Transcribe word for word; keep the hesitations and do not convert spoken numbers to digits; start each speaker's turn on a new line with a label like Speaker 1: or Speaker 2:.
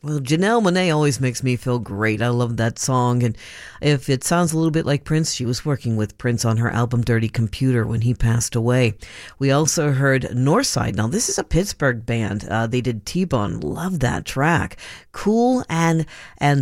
Speaker 1: Well, Janelle Monáe always makes me feel great. I love that song. And if it sounds a little bit like Prince, she was working with Prince on her album Dirty Computer when he passed away. We also heard Northside. Now, this is a Pittsburgh band. Uh, they did T-Bone. Love that track. Cool and and